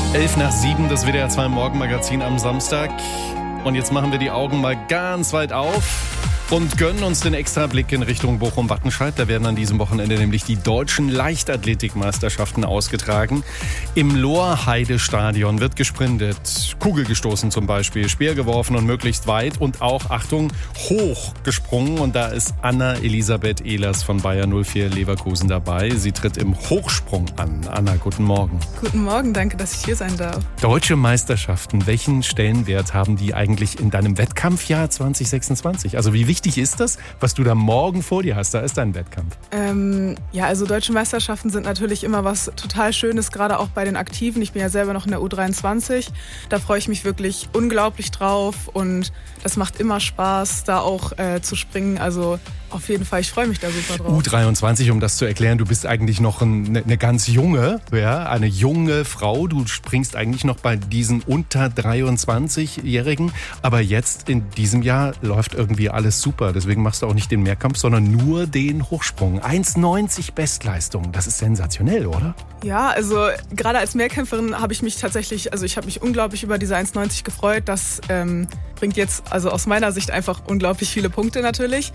11:07, das WDR 2 Morgenmagazin am Samstag. Und jetzt machen wir die Augen mal ganz weit auf und gönnen uns den extra Blick in Richtung Bochum-Wattenscheid. Da werden an diesem Wochenende nämlich die deutschen Leichtathletikmeisterschaften ausgetragen. Im Lohrheide-Stadion wird gesprintet, Kugel gestoßen zum Beispiel, Speer geworfen und möglichst weit und auch, Achtung, hoch gesprungen. Und da ist Anna Elisabeth Ehlers von Bayer 04 Leverkusen dabei. Sie tritt im Hochsprung an. Anna, guten Morgen. Guten Morgen, danke, dass ich hier sein darf. Deutsche Meisterschaften, welchen Stellenwert haben die eigentlich in deinem Wettkampfjahr 2026? Also wie wichtig ist das, was du da morgen vor dir hast? Da ist dein Wettkampf. Also deutsche Meisterschaften sind natürlich immer was total Schönes, gerade auch bei den Aktiven. Ich bin ja selber noch in der U23. Da freue ich mich wirklich unglaublich drauf und das macht immer Spaß, da auch zu springen. Also auf jeden Fall, ich freue mich da super drauf. U23, um das zu erklären, du bist eigentlich noch eine ganz junge, eine junge Frau. Du springst eigentlich noch bei diesen unter 23-Jährigen. Aber jetzt in diesem Jahr läuft irgendwie alles super. Deswegen machst du auch nicht den Mehrkampf, sondern nur den Hochsprung. 1,90 Bestleistung. Das ist sensationell, oder? Ja, also gerade als Mehrkämpferin habe ich mich tatsächlich, ich habe mich unglaublich über diese 1,90 gefreut. Das bringt jetzt also aus meiner Sicht einfach unglaublich viele Punkte natürlich.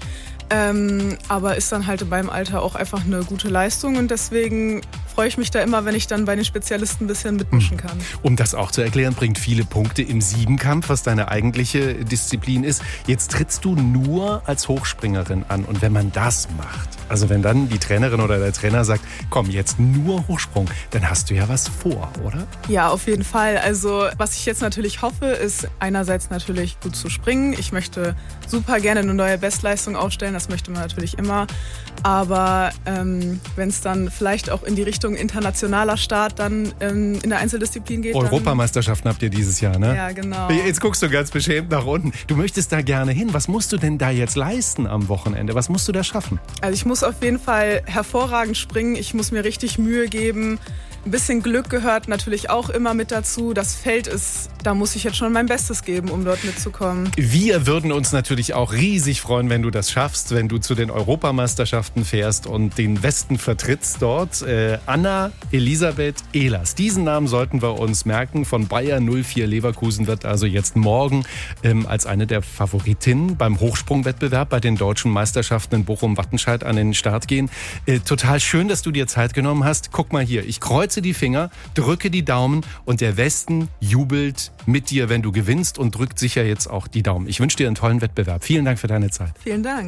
Aber ist dann halt beim Alter auch einfach eine gute Leistung und deswegen freue ich mich da immer, wenn ich dann bei den Spezialisten ein bisschen mitmischen kann. Um das auch zu erklären, bringt viele Punkte im Siebenkampf, was deine eigentliche Disziplin ist. Jetzt trittst du nur als Hochspringerin an und wenn man das macht, also wenn dann die Trainerin oder der Trainer sagt, komm, jetzt nur Hochsprung, dann hast du ja was vor, oder? Ja, auf jeden Fall. Also was ich jetzt natürlich hoffe, ist einerseits natürlich gut zu springen. Ich möchte super gerne eine neue Bestleistung aufstellen, das möchte man natürlich immer. Aber wenn es dann vielleicht auch in die Richtung internationaler Start dann in der Einzeldisziplin geht. Europameisterschaften habt ihr dieses Jahr, ne? Ja, genau. Jetzt guckst du ganz beschämt nach unten. Du möchtest da gerne hin. Was musst du denn da jetzt leisten am Wochenende? Was musst du da schaffen? Also ich muss auf jeden Fall hervorragend springen. Ich muss mir richtig Mühe geben. Ein bisschen Glück gehört natürlich auch immer mit dazu. Das Feld ist, da muss ich jetzt schon mein Bestes geben, um dort mitzukommen. Wir würden uns natürlich auch riesig freuen, wenn du das schaffst, wenn du zu den Europameisterschaften fährst und den Westen vertrittst dort. Anna Elisabeth Ehlers. Diesen Namen sollten wir uns merken. Von Bayer 04 Leverkusen wird also jetzt morgen als eine der Favoritinnen beim Hochsprungwettbewerb bei den deutschen Meisterschaften in Bochum-Wattenscheid an den Start gehen. Total schön, dass du dir Zeit genommen hast. Guck mal hier, ich kreuze die Finger, drücke die Daumen und der Westen jubelt mit dir, wenn du gewinnst und drückt sicher jetzt auch die Daumen. Ich wünsche dir einen tollen Wettbewerb. Vielen Dank für deine Zeit. Vielen Dank.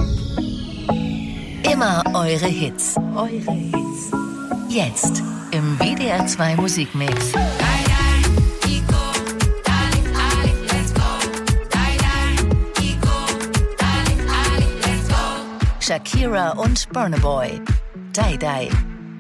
Immer eure Hits. Jetzt im WDR 2 Musikmix. Shakira und Burna Boy. Die Die.